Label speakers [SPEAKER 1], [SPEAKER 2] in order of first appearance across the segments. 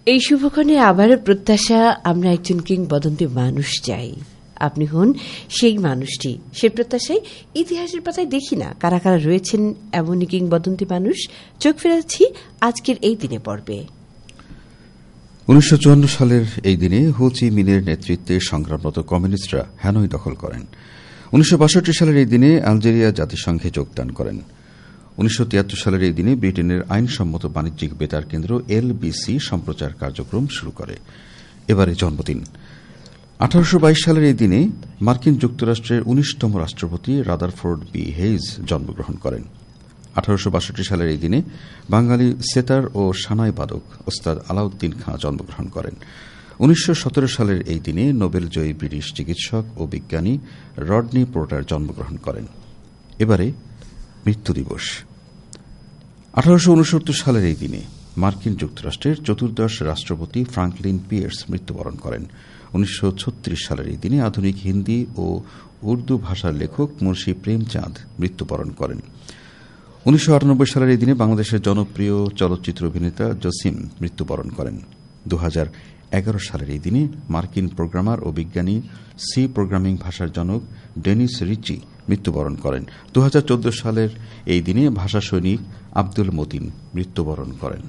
[SPEAKER 1] এই শুভক্ষণে আবারও প্রত্যাশা, আমরা একজন কিংবদন্তি মানুষ চাই। আপনি হন সেই মানুষটি। সে প্রত্যাশায় ইতিহাসের পাতায় দেখি না কারা কারা রয়েছেন এমনই কিংবদন্তি মানুষ। চোখ ফেরাচ্ছি আজকের এই দিনে পর্বে।
[SPEAKER 2] 1954 সালের এই দিনে হো চি মিনের নেতৃত্বে সংগ্রামরত কমিউনিস্টরা হ্যানয় দখল করেন। 1962 সালের এই দিনে আলজেরিয়া জাতিসংঘে যোগদান করেন। 1973 সালের এই দিনে ব্রিটেনের আইনসম্মত বাণিজ্যিক বেতার কেন্দ্র এলবিসি সম্প্রচার কার্যক্রম শুরু করে। এবারে জন্মদিন 1822 সালের এই দিনে মার্কিন যুক্তরাষ্ট্রের 19তম রাষ্ট্রপতি রাদারফোর্ড বি হেইজ জন্মগ্রহণ করেন। 1862 সালের এই দিনে বাঙালি সেতার ও সানাই বাদক ওস্তাদ আলাউদ্দিন খাঁ জন্মগ্রহণ করেন। 1917 সালের এই দিনে নোবেলজয়ী ব্রিটিশ চিকিৎসক ও বিজ্ঞানী রডনি পোর্টার জন্মগ্রহণ করেন। এবারে মৃত্যু দিবস 1869 সালের এই দিনে মার্কিন যুক্তরাষ্ট্রের 14th রাষ্ট্রপতি ফ্রাঙ্কলিন পিয়ার্স মৃত্যুবরণ করেন। 1936 সালের এই দিনে আধুনিক হিন্দি ও উর্দু ভাষার লেখক মুন্সী প্রেমচাঁদ মৃত্যুবরণ করেন। 1998 সালের এই দিনে বাংলাদেশের জনপ্রিয় চলচ্চিত্র অভিনেতা জসিম মৃত্যুবরণ করেন। 2011 সালের এই দিনে মার্কিন প্রোগ্রামার ও বিজ্ঞানী সি প্রোগ্রামিং ভাষার জনক ডেনিস রিচি মৃত্যুবরণ করেন। 2014 সালের এই দিনে ভাষা সৈনিক আব্দুল মতিন মৃত্যুবরণ করেন।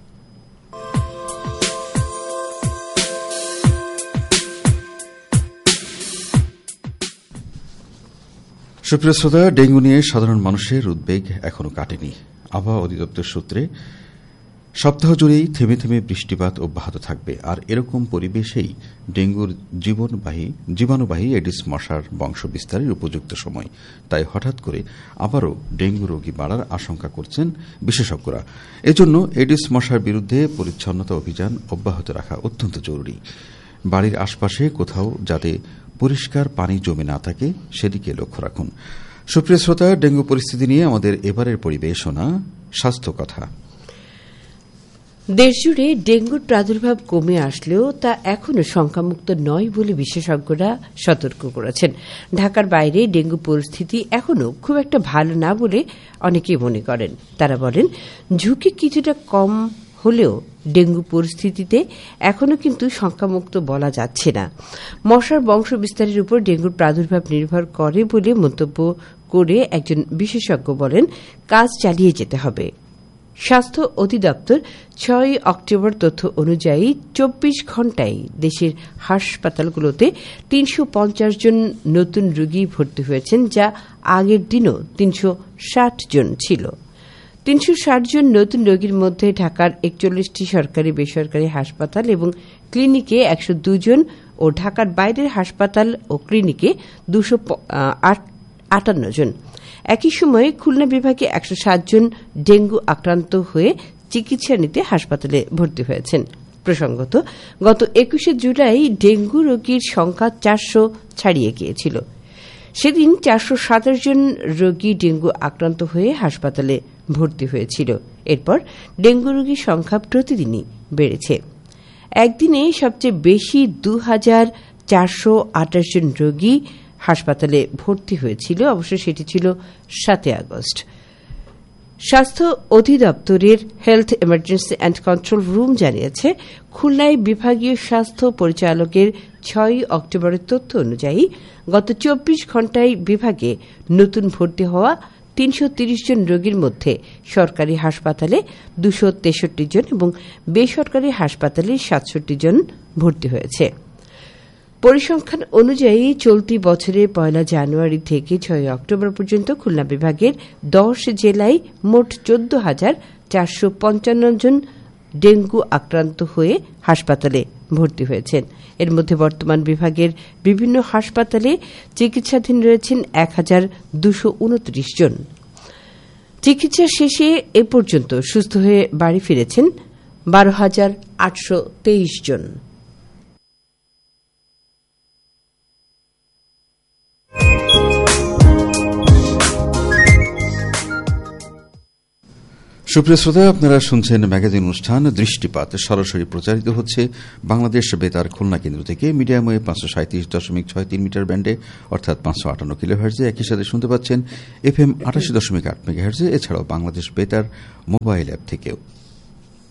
[SPEAKER 2] সুপ্রিয় শ্রোতা, ডেঙ্গু নিয়ে সাধারণ মানুষের উদ্বেগ এখনো কাটেনি। আবহাওয়া অধিদপ্তর সূত্রে সপ্তাহ জুড়েই থেমে থেমে বৃষ্টিপাত অব্যাহত থাকবে, আর এরকম পরিবেশেই ডেঙ্গুর জীবাণুবাহী এডিস মশার বংশ বিস্তারের উপযুক্ত সময়। তাই হঠাৎ করে আবারও ডেঙ্গু রোগী বাড়ার আশঙ্কা করছেন বিশেষজ্ঞরা। এজন্য এডিস মশার বিরুদ্ধে পরিচ্ছন্নতা অভিযান অব্যাহত রাখা অত্যন্ত জরুরি। বাড়ির আশপাশে কোথাও যাতে পরিষ্কার পানি জমে না থাকে সেদিকে লক্ষ্য রাখুন। সুপ্রিয় শ্রোতা, ডেঙ্গু পরিস্থিতি নিয়ে আমাদের এবারের পরিবেশনা স্বাস্থ্য কথা।
[SPEAKER 1] দেশজুড়ে ডেঙ্গুর প্রাদুর্ভাব কমে আসলেও তা এখনও সংখ্যামুক্ত নয় বলে বিশেষজ্ঞরা সতর্ক করেছেন। ঢাকার বাইরে ডেঙ্গু পরিস্থিতি এখনও খুব একটা ভালো না বলে অনেকেই মনে করেন। তারা বলেন, ঝুঁকি কিছুটা কম হলেও ডেঙ্গু পরিস্থিতিতে এখনও কিন্তু সংখ্যামুক্ত বলা যাচ্ছে না। মশার বংশ বিস্তারের উপর ডেঙ্গুর প্রাদুর্ভাব নির্ভর করে বলে মন্তব্য করে একজন বিশেষজ্ঞ বলেন, কাজ চালিয়ে যেতে হবে। স্বাস্থ্য অধিদপ্তর 6 অক্টোবর তথ্য অনুযায়ী 24 ঘণ্টায় দেশের হাসপাতালগুলোতে 350 জন নতুন রোগী ভর্তি হয়েছেন, যা আগের দিনও 360 জন ছিল। 360 জন নতুন রোগীর মধ্যে ঢাকার 41টি সরকারি বেসরকারি হাসপাতাল এবং ক্লিনিকে 102 জন ও ঢাকার বাইরের হাসপাতাল ও ক্লিনিকে 258 জন। একই সময়ে খুলনা বিভাগে 107 জন ডেঙ্গু আক্রান্ত হয়ে চিকিৎসা নিতে হাসপাতালে ভর্তি হয়েছেন। প্রসঙ্গত, গত 21শে জুলাই ডেঙ্গু রোগীর সংখ্যা 400 ছাড়িয়ে গিয়েছিল। সেদিন 427 জন রোগী ডেঙ্গু আক্রান্ত হয়ে হাসপাতালে ভর্তি হয়েছিল। এরপর ডেঙ্গু রোগীর সংখ্যা প্রতিদিনই বেড়েছে। একদিনে সবচেয়ে বেশি 2428 জন রোগী হাসপাতালে ভর্তি হয়েছিল। অবশ্য সেটি ছিল 7 আগস্ট। স্বাস্থ্য অধিদপ্তরের health emergency and control room জানিয়েছে, খুলনায় বিভাগীয় স্বাস্থ্য পরিচালকের 6 অক্টোবরের তথ্য অনুযায়ী গত 24 ঘণ্টায় বিভাগে নতুন ভর্তি হওয়া 330 জন রোগীর মধ্যে সরকারি হাসপাতালে 263 জন এবং বেসরকারি হাসপাতালে 67 জন ভর্তি হয়েছে। পরিসংখ্যান অনুযায়ী চলতি বছরের 1 জানুয়ারি থেকে 6 অক্টোবর পর্যন্ত খুলনা বিভাগের 10 জেলায় মোট 14,455 জন ডেঙ্গু আক্রান্ত হয়ে হাসপাতালে ভর্তি হয়েছেন। এর মধ্যে বর্তমান বিভাগের বিভিন্ন হাসপাতালে চিকিৎসাধীন রয়েছেন 1,229 জন। চিকিৎসা শেষে এ পর্যন্ত সুস্থ হয়ে বাড়ি ফিরেছেন 12,823 জন।
[SPEAKER 2] সুপ্রিয় শ্রোতা, আপনারা শুনছেন ম্যাগাজিন অনুষ্ঠান দৃষ্টিপাত। সরাসরি প্রচারিত হচ্ছে বাংলাদেশ বেতার খুলনা কেন্দ্র থেকে মিডিয়াম ওয়েভ 537.63 মিটার ব্যান্ডে, অর্থাৎ 558 কিলোহার্টজে। একই সাথে শুনতে পাচ্ছেন FM 88.8 মেগাহার্টজে, এছাড়াও বাংলাদেশ বেতার মোবাইল অ্যাপ থেকেও।